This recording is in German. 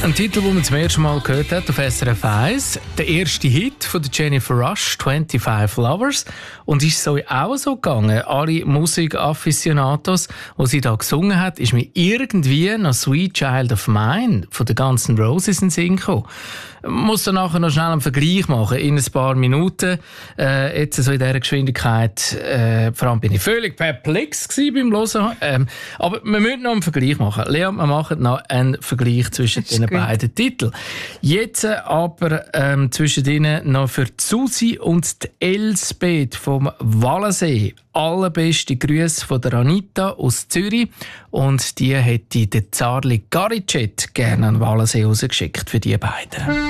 Ein Titel, den man zum ersten Mal gehört hat auf SRF 1. Der erste Hit von Jennifer Rush, 25 Lovers. Und ist es euch auch so gegangen? Alle Musikafficionados, die sie da gesungen hat, ist mir irgendwie noch «Sweet Child of Mine» von den Guns N' Roses in den Sinn gekommen. Ich muss dann nachher noch schnell einen Vergleich machen, in ein paar Minuten. Jetzt so in dieser Geschwindigkeit, vor allem bin ich völlig perplex beim Hören. Aber wir müssen noch einen Vergleich machen. Lea, wir machen noch einen Vergleich zwischen den beiden Titeln. Jetzt aber zwischen ihnen noch für die Susi und die Elsbeth vom Wallensee. Allerbeste Grüße von der Anita aus Zürich. Und die hätte der Zarli Garicet gerne an Wallensee rausgeschickt für die beiden.